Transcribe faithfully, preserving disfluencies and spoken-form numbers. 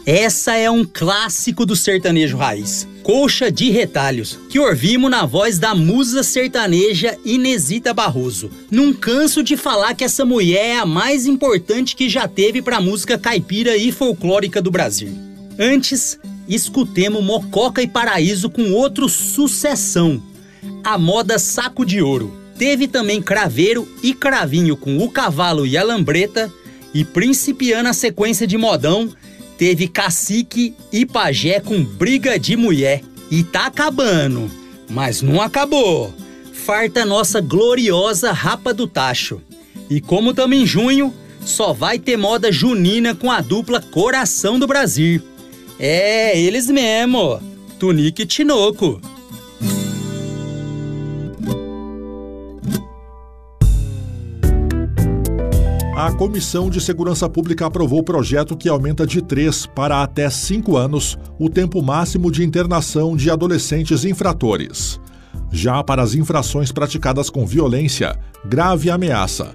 Essa é um clássico do sertanejo raiz, Coxa de Retalhos, que ouvimos na voz da musa sertaneja Inesita Barroso. Não canso de falar que essa mulher é a mais importante que já teve para a música caipira e folclórica do Brasil. Antes, escutemos Mococa e Paraíso com outro sucessão, a moda Saco de Ouro. Teve também Craveiro e Cravinho com O Cavalo e a Lambreta, e principiando a sequência de modão, teve Cacique e Pajé com Briga de Mulher. E tá acabando, mas não acabou. Farta nossa gloriosa Rapa do Tacho. E como estamos em junho, só vai ter moda junina com a dupla Coração do Brasil. É, eles mesmo, Tunique e Tinoco. A Comissão de Segurança Pública aprovou o projeto que aumenta de três para até cinco anos o tempo máximo de internação de adolescentes infratores. Já para as infrações praticadas com violência, grave ameaça